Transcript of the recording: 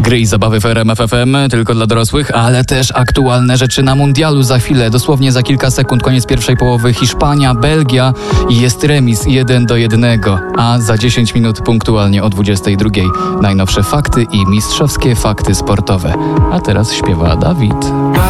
Gry i zabawy w RMF FM tylko dla dorosłych, ale też aktualne rzeczy na mundialu za chwilę. Dosłownie za kilka sekund, koniec pierwszej połowy. Hiszpania, Belgia i jest remis 1-1. A za 10 minut punktualnie o 22. Najnowsze fakty i mistrzowskie fakty sportowe. A teraz śpiewa Dawid.